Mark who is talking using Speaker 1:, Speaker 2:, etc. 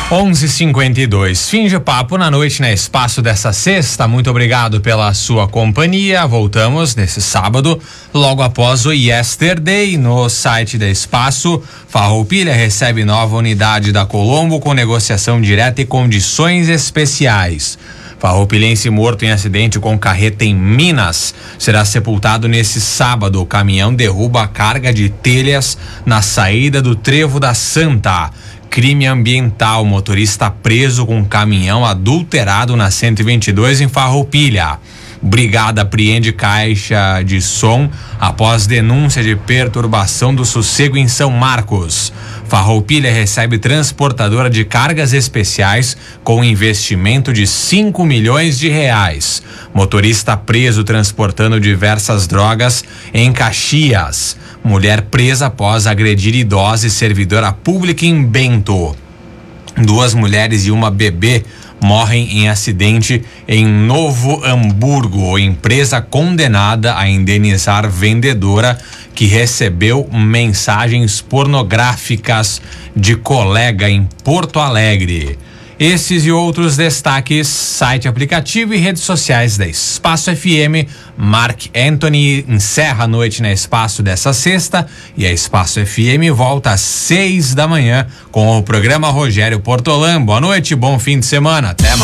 Speaker 1: 11:52. Fim de papo na noite na Espaço dessa sexta. Muito obrigado pela sua companhia. Voltamos nesse sábado, logo após o Yesterday. No site da Espaço, Farroupilha recebe nova unidade da Colombo com negociação direta e condições especiais. Farroupilhense morto em acidente com carreta em Minas será sepultado nesse sábado. O caminhão derruba a carga de telhas na saída do Trevo da Santa. Crime ambiental, motorista preso com caminhão adulterado na 122 em Farroupilha. Brigada apreende caixa de som após denúncia de perturbação do sossego em São Marcos. Farroupilha recebe transportadora de cargas especiais com investimento de 5 milhões de reais. Motorista preso transportando diversas drogas em Caxias. Mulher presa após agredir idosa e servidora pública em Bento. 2 mulheres e uma bebê morrem em acidente em Novo Hamburgo. Empresa condenada a indenizar vendedora que recebeu mensagens pornográficas de colega em Porto Alegre. Esses e outros destaques, site, aplicativo e redes sociais da Espaço FM. Mark Anthony encerra a noite na Espaço dessa sexta e a Espaço FM volta às 6 da manhã com o programa Rogério Portolã. Boa noite, bom fim de semana, até mais.